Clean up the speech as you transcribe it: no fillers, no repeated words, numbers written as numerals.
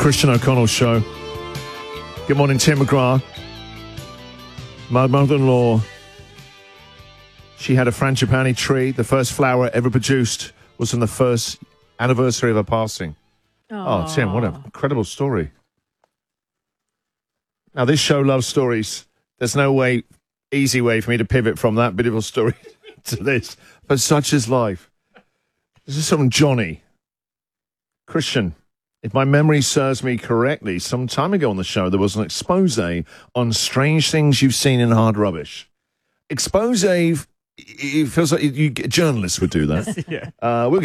Christian O'Connell Show. Good morning, Tim McGrath. My mother-in-law, she had a frangipani tree. The first flower ever produced was on the first anniversary of her passing. Aww. Oh, Tim, what an incredible story. Now, this show loves stories. There's no easy way for me to pivot from that beautiful story to this. But such is life. This is from Johnny. Christian, if my memory serves me correctly, some time ago on the show, there was an expose on strange things you've seen in hard rubbish. Expose, it feels like journalists would do that. Yeah. We'll